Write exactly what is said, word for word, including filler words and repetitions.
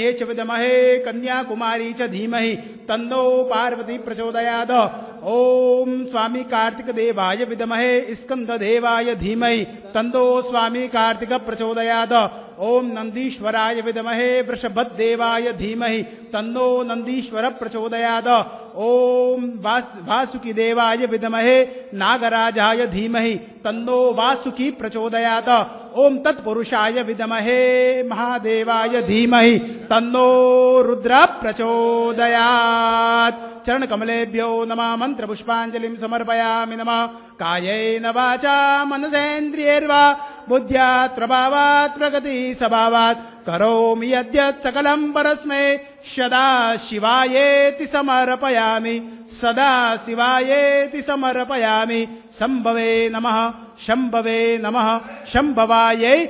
कन्ये च विद्महे कन्याकुमारी च धीमहि तन्नो पार्वती प्रचोदयात्। ओम स्वामी कार्तिक देवाय विद्महे स्कंद देवाय धीमहि तन्नो स्वामी कार्तिक प्रचोदयात्। ओम नंदीश्वराय विद्महे वृषभदेवाय धीमहि तन्नो नंदीश्वर प्रचोदयात्। ओम वासुकी देवाय विद्महे नागराजाय धीमहि तन्नो वासुकी प्रचोदयात्। ओम तत्पुरुषाय विद्महे महादेवाय धीमहि तन्नो रुद्र प्रचोदयात्। चरण कमलेभ्यो नमः मंत्र पुष्पांजलिं समर्पयामि नमः। कायेन वाचा मनसेन्द्रियैर्वा बुद्ध्यात् प्रभावात् प्रकृति स्वभावात् करोमि यद्यत् सकलं परस्मै सदा शिवायेति समर्पयामि सदा शिवायेति समर्पयामि। शंभवे नमः शंभवे नमः शंभवायै